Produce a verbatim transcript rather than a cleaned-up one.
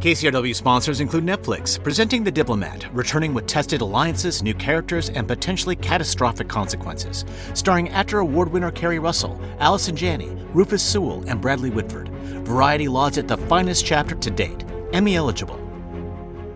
K C R W sponsors include Netflix, presenting The Diplomat, returning with tested alliances, new characters, and potentially catastrophic consequences. Starring actor award winner Kerry Russell, Allison Janney, Rufus Sewell, and Bradley Whitford. Variety lauds it the finest chapter to date. Emmy eligible.